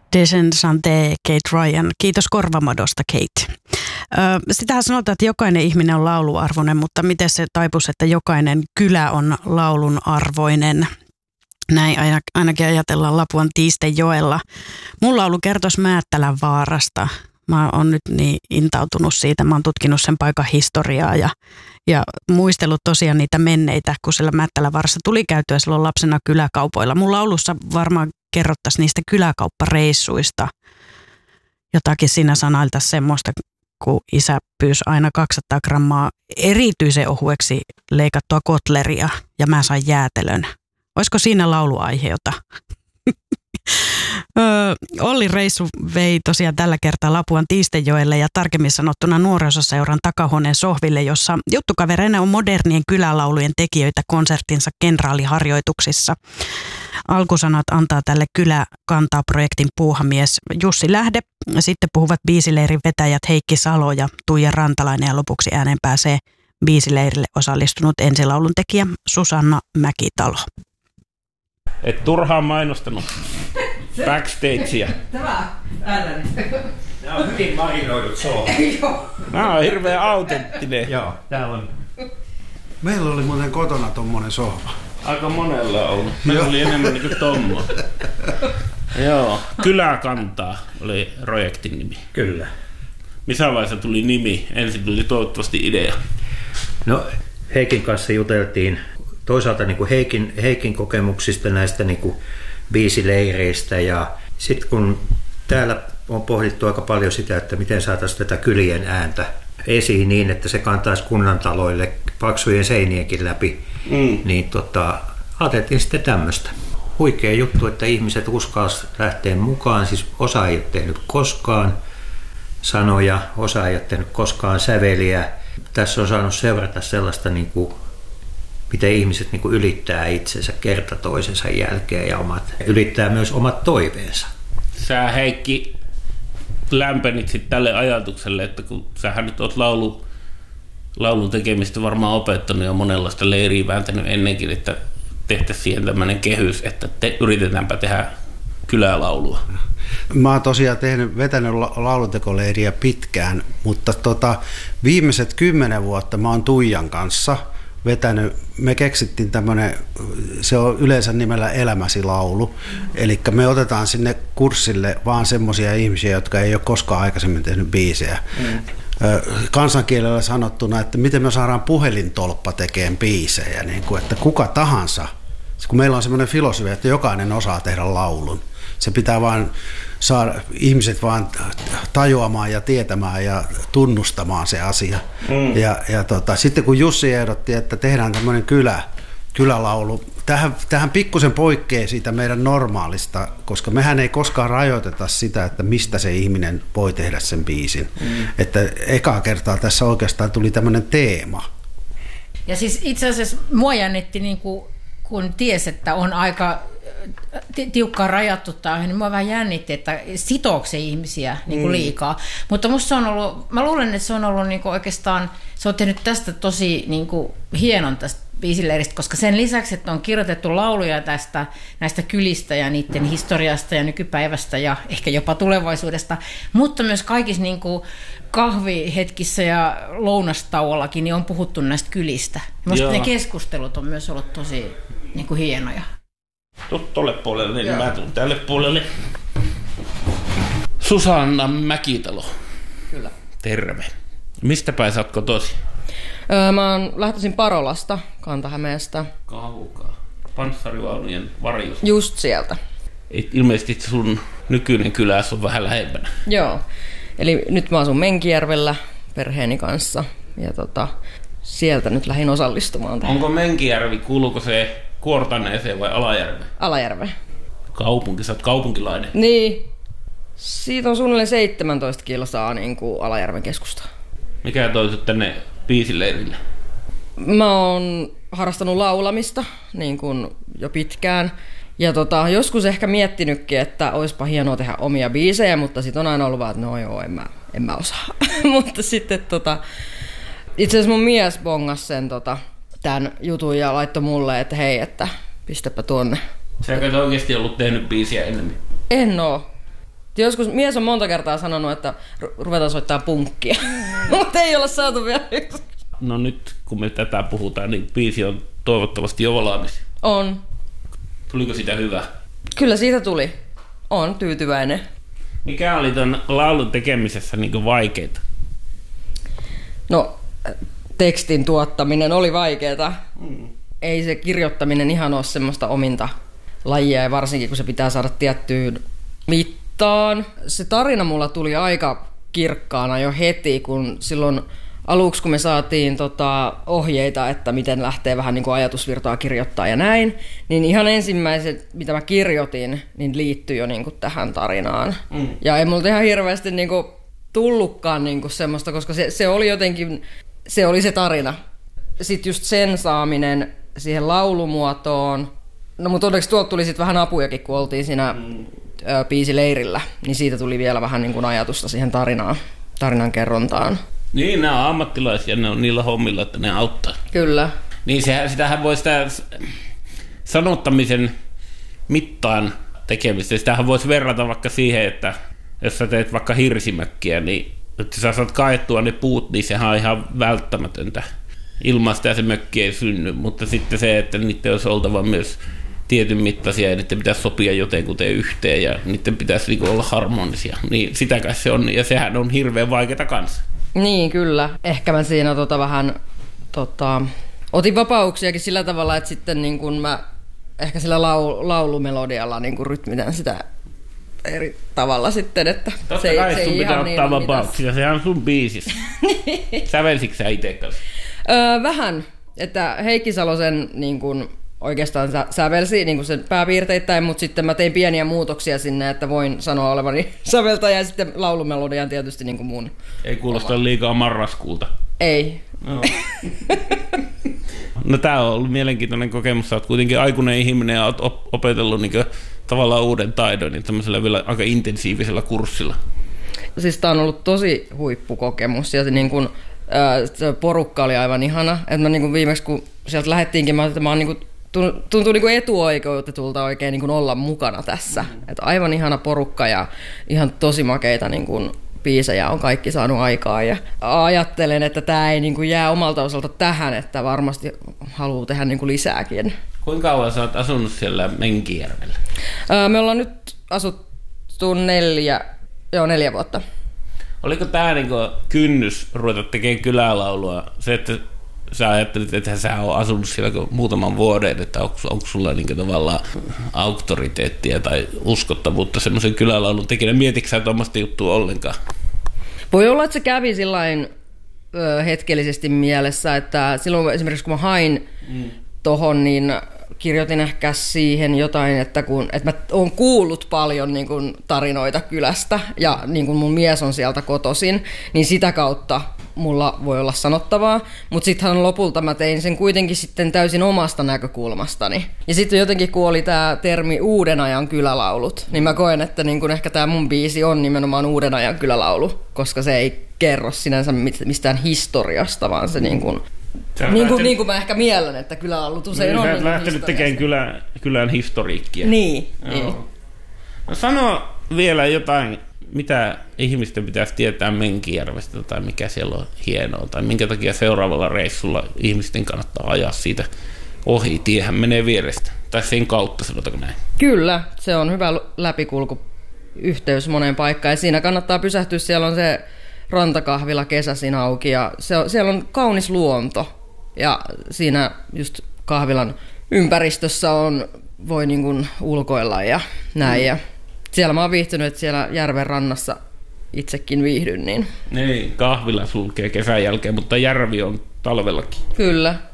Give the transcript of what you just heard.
Descensante Kate Ryan. Kiitos korvamadosta, Kate. Sitähän sanotaan, että jokainen ihminen on lauluarvoinen, mutta miten se taipus, että jokainen kylä on laulun arvoinen? Näin ainakin ajatellaan Lapuan Tiistenjoella. Mun laulu kertoisi Määttälän vaarasta. Mä oon nyt niin intautunut siitä. Mä oon tutkinut sen paikan historiaa ja muistellut tosiaan niitä menneitä, kun siellä Määttälän vaarassa tuli käytyä silloin lapsena kyläkaupoilla. Mun laulussa varmaan kerrottaisiin niistä kyläkauppareissuista. Jotakin siinä sanailtaisiin semmoista, kun isä pyysi aina 200 grammaa erityisen ohueksi leikattua kotleria ja mä sain jäätelön. Olisiko siinä lauluaihe jota? Olli reissu vei tosiaan tällä kertaa Lapuan Tiistenjoelle ja tarkemmin sanottuna nuorisoseuran takahuoneen sohville, jossa juttukavereina on modernien kylälaulujen tekijöitä konserttinsa kenraaliharjoituksissa. Alkusanat antaa tälle Kyläkantaa-projektin puuhamies Jussi Lähde. Sitten puhuvat biisileirin vetäjät Heikki Salo ja Tuija Rantalainen ja lopuksi ääneen pääsee biisileirille osallistunut ensilaulun tekijä Susanna Mäkitalo. Et turhaan mainostanut backstagea. Tämä älläni. Nämä on hyvin marinoidut sohvat. Nämä on hirveän autenttinen. Joo, täällä on. Meillä oli muuten kotona tommonen sohva. Aika monella on. Meillä oli enemmän niin kuin tommo. Joo, Kyläkantaa oli projektin nimi. Kyllä. Missä vaiheessa tuli nimi? Ensin tuli toivottavasti idea. No, Heikin kanssa juteltiin toisaalta niin kuin Heikin kokemuksista näistä niin kuin biisileireistä ja sitten kun täällä on pohdittu aika paljon sitä, että miten saataisiin tätä kylien ääntä esiin niin, että se kantaisi kunnantaloille paksujen seinienkin läpi, niin ajateltiin sitten tämmöistä. Huikea juttu, että ihmiset uskalsivat lähteä mukaan, siis osa ei ole tehnyt koskaan sanoja, osa ei ole tehnyt koskaan säveliä. Tässä on saanut seurata sellaista, niin kuin, miten ihmiset niin kuin ylittää itsensä kerta toisensa jälkeen ja ylittää myös omat toiveensa. Sä Heikki lämpenit sitten tälle ajatukselle, että kun sähän nyt oot laulun tekemistä varmaan opettanut ja monenlaista leiriä vääntänyt ennenkin, että tehtäisiin siihen tämmöinen kehys, että yritetäänpä tehdä kylälaulua. Mä oon tosiaan vetänyt laulutekoleiriä pitkään, mutta viimeiset 10 vuotta mä oon Tuijan kanssa vetänyt, me keksittiin tämmöinen, se on yleensä nimellä Elämäsi laulu, eli me otetaan sinne kurssille vaan semmoisia ihmisiä, jotka ei ole koskaan aikaisemmin tehnyt biisejä. Kansankielellä sanottuna, että miten me saadaan puhelintolppa tekemään biisejä, niin kuin, että kuka tahansa, kun meillä on semmoinen filosofia, että jokainen osaa tehdä laulun. Se pitää vaan saada ihmiset vaan tajuamaan ja tietämään ja tunnustamaan se asia. Sitten kun Jussi ehdotti, että tehdään tämmöinen kylälaulu, tähän pikkusen poikkeaa siitä meidän normaalista, koska mehän ei koskaan rajoiteta sitä, että mistä se ihminen voi tehdä sen biisin. Että ekaa kertaa tässä oikeastaan tuli tämmöinen teema. Ja siis itse asiassa mua jännitti, niin kun tiesi, että on aika tiukkaan rajattu tämä, niin mua vähän jännitti, että sitooko se ihmisiä niin kuin liikaa. Mutta musta se on ollut, mä luulen, että se on ollut niin kuin oikeastaan, se on tehnyt tästä tosi niin kuin hienon tästä biisileiristä, koska sen lisäksi, että on kirjoitettu lauluja näistä kylistä ja niiden historiasta ja nykypäivästä ja ehkä jopa tulevaisuudesta, mutta myös kaikissa niin kuin kahvihetkissä ja lounastauollakin niin on puhuttu näistä kylistä. Minusta ne keskustelut on myös ollut tosi niin kuin hienoja. Tuu tolle puolelle, niin mä tuun tälle puolelle. Susanna Mäkitalo. Kyllä. Terve. Mistä päin sä oot kotosi? Mä oon lähtöisin Parolasta, Kanta-Hämeestä. Kaukaa. Panssarivaunujen varjosta. Just sieltä. Ilmeisesti sun nykyinen kyläs on vähän lähempänä. Joo. Eli nyt mä asun Menkijärvellä perheeni kanssa. Ja sieltä nyt lähdin osallistumaan tähän. Onko Menkijärvi, kuuluuko se Kuortaneeseen vai Alajärve? Alajärve. Kaupunki, sä oot kaupunkilainen. Niin. Siitä on suunnilleen 17 kilsaa niin kuin Alajärven keskusta. Mikä toi sut tänne biisileirille? Mä oon harrastanut laulamista niin kuin jo pitkään. Ja joskus ehkä miettinytkin, että olisipa hienoa tehdä omia biisejä, mutta sit on aina ollut vaan, että no joo, en mä osaa. Mutta sitten itse asiassa mun mies bongasi sen tämän jutun ja laittoi mulle, että hei, että pistäpä tuonne. Säkö et oikeesti ollut tehnyt biisiä ennemmin? En oo. Joskus mies on monta kertaa sanonut, että ruvetaan soittaa punkkia, mutta ei olla saatu vielä yksi. No nyt kun me tätä puhutaan, niin biisi on toivottavasti jo valmis. On. Tuliko sitä hyvä? Kyllä siitä tuli. On tyytyväinen. Mikä oli ton laulun tekemisessä niin vaikeita? No, tekstin tuottaminen oli vaikeeta. Ei se kirjoittaminen ihan ole semmoista ominta lajia, ja varsinkin kun se pitää saada tiettyyn mittaan. Se tarina mulla tuli aika kirkkaana jo heti, kun silloin aluksi, kun me saatiin ohjeita, että miten lähtee vähän niin kuin ajatusvirtaa kirjoittaa ja näin, niin ihan ensimmäiset, mitä mä kirjoitin, niin liittyi jo niin kuin tähän tarinaan. Ja ei multa ihan hirveästi niin kuin tullutkaan niin kuin semmoista, koska se oli jotenkin, se oli se tarina. Sitten just sen saaminen siihen laulumuotoon. No mutta onneksi tuolta tuli sitten vähän apujakin, kun oltiin siinä biisileirillä, niin siitä tuli vielä vähän niin kuin ajatusta siihen tarinan kerrontaan. Niin, nämä on ammattilaisia, ne on niillä hommilla, että ne auttaa. Kyllä. Niin sitähän voi sitä sanottamisen mittaan tekemistä. Sitähän voisi verrata vaikka siihen, että jos sä teet vaikka hirsimökkiä, niin että sä saat kaettua ne puut, niin sehän on ihan välttämätöntä. Ilman sitä se mökki ei synny, mutta sitten se, että niiden olisi oltava myös tietyn mittaisia ja niiden pitäisi sopia jotenkuten yhteen ja niiden pitäisi olla harmonisia. Niin sitä kai se on, ja sehän on hirveän vaikeaa kanssa. Niin, kyllä. Ehkä mä siinä vähän otin vapauksiakin sillä tavalla, että sitten niin kun mä ehkä sillä laulumelodialla niin kun rytmitän sitä eri tavalla sitten, että totta se kai sun pitää ottaa vapauksia, sehän on sun biisissä. Sävelsikö sä itse kanssa? Vähän, että Heikki Salosen niin kun oikeastaan sävelsi niin sen pääpiirteittäin, mutta sitten mä tein pieniä muutoksia sinne, että voin sanoa olevani säveltäjä, ja sitten laulumelodian tietysti niin kuin mun. Ei kuulosta liikaa marraskuulta. Ei. No. No tää on ollut mielenkiintoinen kokemus. Sä oot kuitenkin aikuinen ihminen ja oot opetellut niin tavallaan uuden taidon niin tämmöisellä vielä aika intensiivisellä kurssilla. Siis tää on ollut tosi huippukokemus ja se, niin kun, se porukka oli aivan ihana. Et mä niin kun viimeksi kun sieltä lähdettiinkin, mä oon niin tuntuu niin kuin etuoikeutetulta oikein niin kuin olla mukana tässä. Et aivan ihana porukka ja ihan tosi makeita niin kuin biisejä on kaikki saanut aikaa. Ja ajattelen, että tämä ei niin kuin jää omalta osalta tähän, että varmasti haluaa tehdä niin kuin lisääkin. Kuinka kauan sä oot asunut siellä Menkijärvellä? Me ollaan nyt asuttu 4 vuotta. Oliko tämä niin kuin kynnys ruveta tekemään kylälaulua? Se, että sä ajattelit, että sä oot asunut siellä muutaman vuoden, että onko sulla niin tavallaan auktoriteettia tai uskottavuutta semmoisen kylälaulun tekijänä? Mietitkö sä tuommoista juttua ollenkaan? Voi olla, että se kävi sillain hetkellisesti mielessä, että silloin esimerkiksi kun mä hain tohon, niin kirjoitin ehkä siihen jotain, että mä oon kuullut paljon niin kun tarinoita kylästä ja niin kun mun mies on sieltä kotoisin, niin sitä kautta mulla voi olla sanottavaa, mutta sittenhän lopulta mä tein sen kuitenkin sitten täysin omasta näkökulmastani. Ja sitten jotenkin kun oli tää termi uuden ajan kylälaulut, niin mä koen, että niin kun ehkä tää mun biisi on nimenomaan uuden ajan kylälaulu, koska se ei kerro sinänsä mistään historiasta, vaan se niin kuin mä ehkä miellän, että kylälaulut usein on. Sä oot lähtenyt tekemään kylän historiikkia. Niin. No sano vielä jotain, mitä ihmisten pitäisi tietää Menkijärvestä tai mikä siellä on hienoa, tai minkä takia seuraavalla reissulla ihmisten kannattaa ajaa siitä ohi. Tiehän menee vierestä, tai sen kautta, sanotaanko näin. Kyllä, se on hyvä läpikulkuyhteys moneen paikkaan, ja siinä kannattaa pysähtyä, siellä on se rantakahvila kesäisin auki, ja siellä on kaunis luonto, ja siinä just kahvilan ympäristössä voi niin kuin ulkoilla ja näin, ja siellä mä oon viihtynyt, että siellä järven rannassa itsekin viihdyn. Niin, kahvila sulkee kesän jälkeen, mutta järvi on talvellakin. Kyllä.